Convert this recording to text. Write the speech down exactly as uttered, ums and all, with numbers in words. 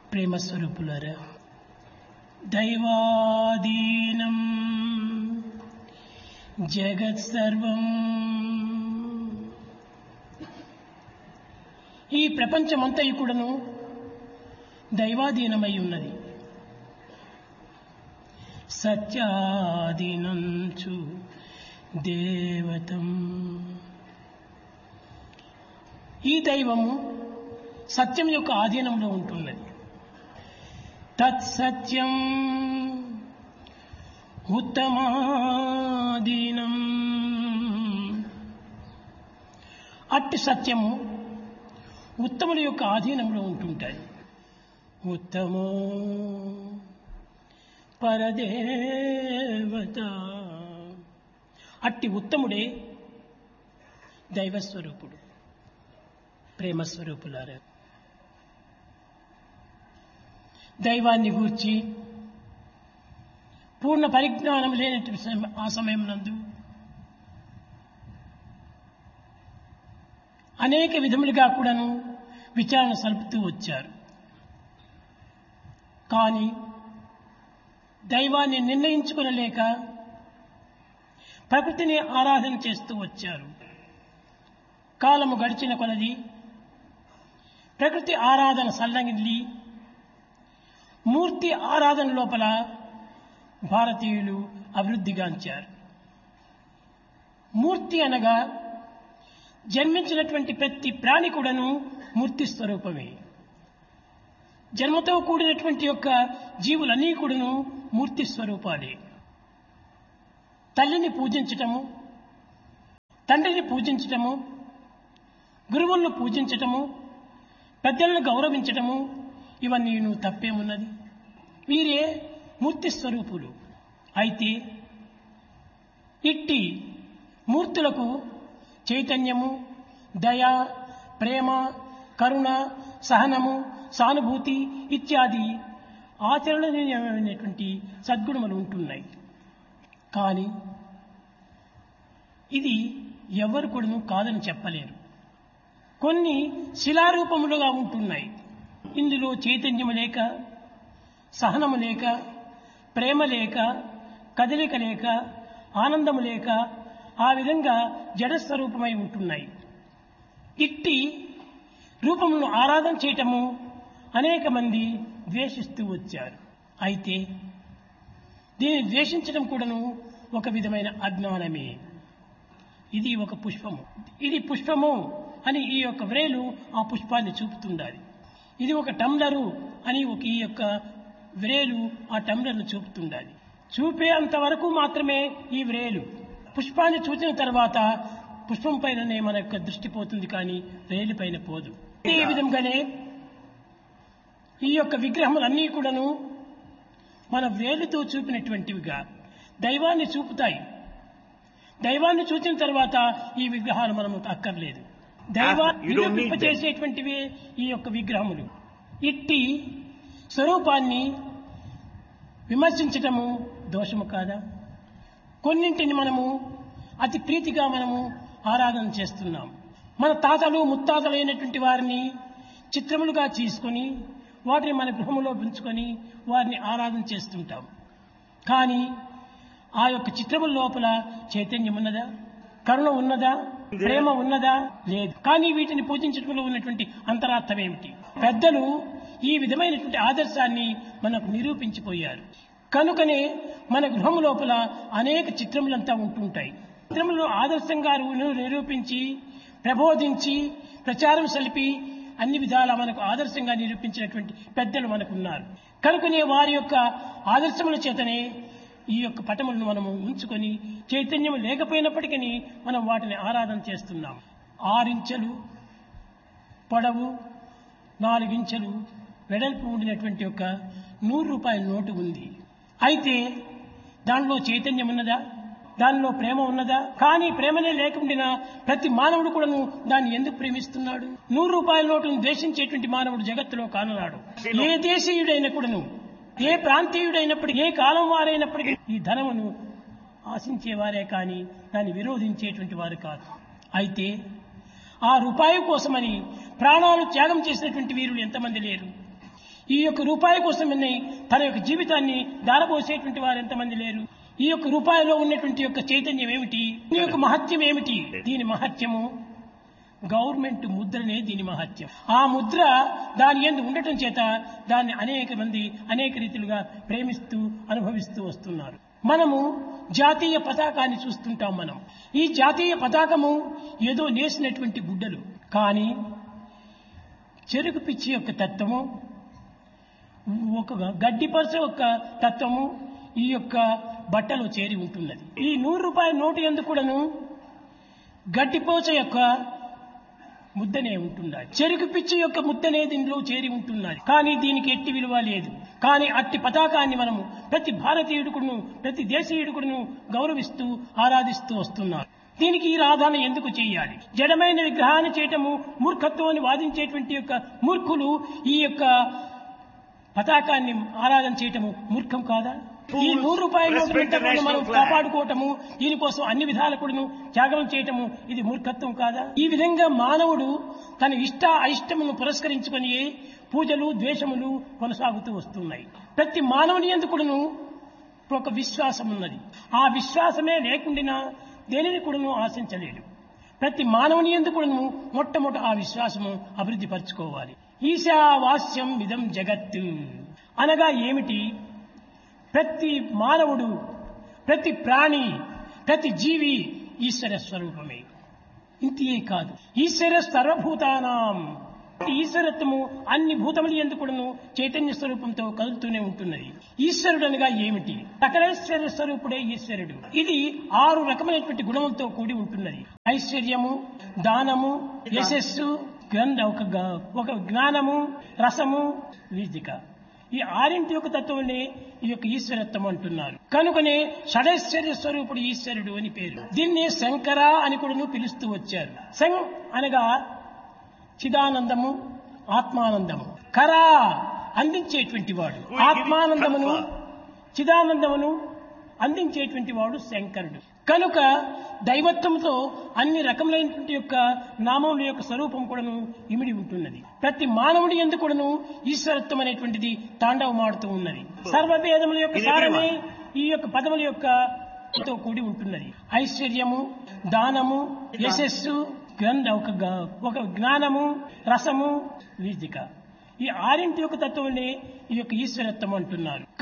ప్రేమ స్వరూపులారా, దైవాధీనం జగత్ సర్వం. ఈ ప్రపంచమంతయు కూడాను దైవాధీనమై ఉన్నది. సత్యాధీనంచు దేవతం. ఈ దైవము సత్యం యొక్క ఆధీనంలో ఉంటున్నది. తత్సత్యం ఉత్తమాధీనం. అట్టి సత్యము ఉత్తముల యొక్క ఆధీనంలో ఉంటుంటాయి. ఉత్తమో పరదేవత. అట్టి ఉత్తముడే దైవస్వరూపుడు. ప్రేమస్వరూపులారా, దైవాన్ని గూర్చి పూర్ణ పరిజ్ఞానం లేనటువంటి ఆ సమయం నందు అనేక విధములుగా కూడాను విచారణ సలుపుతూ వచ్చారు. కానీ దైవాన్ని నిర్ణయించుకొనలేక ప్రకృతిని ఆరాధన చేస్తూ వచ్చారు. కాలము గడిచిన కొలది ప్రకృతి ఆరాధన సల్లంగిల్లి మూర్తి ఆరాధన లోపల భారతీయులు అభివృద్ధిగాంచారు. మూర్తి అనగా జన్మించినటువంటి ప్రతి ప్రాణి కూడాను మూర్తి స్వరూపమే. జన్మతో కూడినటువంటి యొక్క జీవులన్నీ కూడాను మూర్తి స్వరూపాలే. తల్లిని పూజించటము, తండ్రిని పూజించటము, గురువులను పూజించటము, పెద్దలను గౌరవించటము, ఇవన్నీ నువ్వు తప్పేమున్నది? వీరే మూర్తి స్వరూపులు. అయితే ఇట్టి మూర్తులకు చైతన్యము, దయ, ప్రేమ, కరుణ, సహనము, సానుభూతి ఇత్యాది ఆచరణీయమైనటువంటి సద్గుణములు ఉంటున్నాయి. కానీ ఇది ఎవరు కూడాను కాదని చెప్పలేరు. కొన్ని శిలారూపములుగా ఉంటున్నాయి. ఇందులో చైతన్యము లేక, సహనము లేక, ప్రేమ లేక, కదలిక లేక, ఆనందము లేక ఆ విధంగా జడస్వరూపమై ఉంటున్నాయి. ఇట్టి రూపమును ఆరాధన చేయటము అనేక మంది ద్వేషిస్తూ వచ్చారు. అయితే దీన్ని ద్వేషించడం కూడాను ఒక విధమైన అజ్ఞానమే. ఇది ఒక పుష్పము, ఇది పుష్పము అని ఈ యొక్క వ్రేలు ఆ పుష్పాన్ని చూపుతుండాలి. ఇది ఒక టంబ్లరు అని ఒక ఈ యొక్క వ్రేలు ఆ టంబ్లర్ను చూపుతుండాలి. చూపే అంతవరకు మాత్రమే ఈ వ్రేలు. పుష్పాన్ని చూసిన తర్వాత పుష్పం పైననే మన యొక్క దృష్టి పోతుంది, కానీ వ్రేలు పైన పోదు. ఈ విధంగానే ఈ యొక్క విగ్రహములన్నీ కూడాను మన వ్రేలుతో చూపినటువంటివిగా దైవాన్ని చూపుతాయి. దైవాన్ని చూసిన తర్వాత ఈ విగ్రహాలు మనము అక్కర్లేదు. దైవాన్ని నిరూపింపచేసేటువంటివి ఈ యొక్క విగ్రహములు. ఇట్టి స్వరూపాన్ని విమర్శించటము దోషము కాదా? కొన్నింటిని మనము అతి ప్రీతిగా మనము ఆరాధన చేస్తున్నాం. మన తాతలు ముత్తాతలైనటువంటి వారిని చిత్రములుగా తీసుకొని వాటిని మన గృహములో ఉంచుకొని వారిని ఆరాధన చేస్తుంటాం. కానీ ఆ యొక్క చిత్రముల లోపల చైతన్యం ఉన్నదా? కరుణ ఉన్నదా? ప్రేమ ఉన్నదా? లేదు. కానీ వీటిని పూజించడంలో ఉన్నటువంటి అంతరార్థం ఏమిటి? పెద్దలు ఈ విధమైనటువంటి ఆదర్శాన్ని మనకు నిరూపించిపోయారు. కనుకనే మన గృహం లోపల అనేక చిత్రములంతా ఉంటుంటాయి. చిత్రములను ఆదర్శంగా నిరూపించి, ప్రబోధించి, ప్రచారం సలిపి అన్ని విధాలా మనకు ఆదర్శంగా నిరూపించినటువంటి పెద్దలు మనకున్నారు. కనుకనే వారి యొక్క ఆదర్శముల చేతనే ఈ యొక్క పటములను మనము ఉంచుకొని చైతన్యం లేకపోయినప్పటికీ మనం వాటిని ఆరాధన చేస్తున్నాం. ఆరించెలు పొడవు, నాలుగించెలు వెడల్పు ఉండినటువంటి యొక్క నూరు రూపాయల నోటు ఉంది. అయితే దానిలో చైతన్యం ఉన్నదా? దానిలో ప్రేమ ఉన్నదా? కానీ ప్రేమనే లేకుండా ప్రతి మానవుడు కూడాను దాన్ని ఎందుకు ప్రేమిస్తున్నాడు? నూరు రూపాయల నోటును ద్వేషించేటువంటి మానవుడు జగత్తులో కానరాడు. ఏ దేశీయుడైనా కూడాను, ఏ ప్రాంతీయుడైనప్పటికీ, ఏ కాలం వారైనప్పటికీ ఈ ధనమును ఆశించేవారే కానీ దాన్ని విరోధించేటువంటి వారు కాదు. అయితే ఆ రూపాయి కోసమని ప్రాణాలు త్యాగం చేసినటువంటి వీరులు ఎంతమంది లేరు? ఈ యొక్క రూపాయి కోసం తన యొక్క జీవితాన్ని దారపోసేటువంటి వారు ఎంతమంది లేరు. ఈ యొక్క రూపాయిలో ఉన్నటువంటి యొక్క చైతన్యం ఏమిటి, దీని యొక్క మహత్యం ఏమిటి? దీని మహత్యము గవర్నమెంట్ ముద్రనే దీని మహత్యం. ఆ ముద్ర దాని యందు ఉండటం చేత దాన్ని అనేక మంది అనేక రీతిలుగా ప్రేమిస్తూ అనుభవిస్తూ వస్తున్నారు. మనము జాతీయ పతాకాన్ని చూస్తుంటాం. మనం ఈ జాతీయ పతాకము ఏదో నేసినటువంటి గుడ్డలు, కానీ చెరుకు పిచ్చి యొక్క తత్వము, ఒక గడ్డిపరచ యొక్క తత్వము ఈ యొక్క బట్టలో చేరి ఉంటున్నది. ఈ నూరు రూపాయల నోటు యందు కూడాను గడ్డిపోచ యొక్క ముద్దనే ఉంటున్నది, చెరుకు పిచ్చి యొక్క ముద్దనే దీనిలో చేరి ఉంటున్నది. కానీ దీనికి ఎట్టి విలువ లేదు. కానీ అట్టి పతాకాన్ని మనము ప్రతి భారతీయుడుకును ప్రతి దేశీయుడుకును గౌరవిస్తూ ఆరాధిస్తూ వస్తున్నారు. దీనికి ఈ రాధాన ఎందుకు చేయాలి? జడమైన విగ్రహాన్ని చేయటము మూర్ఖత్వం అని వాదించేటువంటి యొక్క మూర్ఖులు ఈ యొక్క పతాకాన్ని ఆరాధన చేయటము మూర్ఖం కాదా? ఈ నూరు రూపాయల నోటు మనం కాపాడుకోవటము, దీనికోసం అన్ని విధాల కూడాను త్యాగం చేయటము ఇది మూర్ఖత్వం కాదా? ఈ విధంగా మానవుడు తన ఇష్ట అయిష్టమును పురస్కరించుకొని పూజలు ద్వేషములు కొనసాగుతూ వస్తున్నాయి. ప్రతి మానవుని యందు కూడాను ఒక విశ్వాసం ఉన్నది. ఆ విశ్వాసమే లేకుండా దేనిని కూడాను ఆశించలేడు. ప్రతి మానవుని యందు కూడాను మొట్టమొదట ఆ విశ్వాసము అభివృద్ధి పరచుకోవాలి. ఈశావాస్యం ఇదం జగత్తు అనగా ఏమిటి? ప్రతి మానవుడు, ప్రతి ప్రాణి, ప్రతి జీవి ఈశ్వర స్వరూపమే. ఇంతే కాదు, ఈశ్వర సర్వభూతానాం, ఈశ్వరత్వము అన్ని భూతములు యందు కూడాను చైతన్య స్వరూపంతో కదులుతూనే ఉంటున్నది. ఈశ్వరుడు అనగా ఏమిటి? సకలైశ్వర్య స్వరూపుడే ఈశ్వరుడు. ఇది ఆరు రకమైనటువంటి గుణములతో కూడి ఉంటున్నది. ఐశ్వర్యము, దానము, యశస్సు, గ్రంథ ఒక ఒక జ్ఞానము, రసము, వీజిక. ఈ ఆరింటి యొక్క తత్వమే ఈ యొక్క ఈశ్వరత్వం అంటున్నారు. కనుకనే షడైశ్వర్య స్వరూపుడు ఈశ్వరుడు అని పేరు. దీన్ని శంకర అని కూడా పిలుస్తూ వచ్చారు. సం అనగా చిదానందము, ఆత్మానందము. కరా అందించేటువంటి వాడు, ఆత్మానందమును చిదానందమును అందించేటువంటి వాడు శంకరుడు. కనుక దైవత్వంతో అన్ని రకములైనటువంటి యొక్క నామముల యొక్క స్వరూపం కూడాను ఇమిడి ఉంటున్నది. ప్రతి మానవుడి యందు కూడాను ఈశ్వరత్వం అనేటువంటిది తాండవమాడుతూ ఉన్నది. సర్వవేదముల యొక్క సారమే ఈ యొక్క పదముల యొక్క తో కూడి ఉంటున్నది. ఐశ్వర్యము, దానము, యశస్సు, గ్రంథ ఒక ఒక జ్ఞానము, రసము, వీజిక. ఈ ఆరింటి యొక్క తత్వమే ఈ యొక్క ఈశ్వరత్వం అంటున్నారు.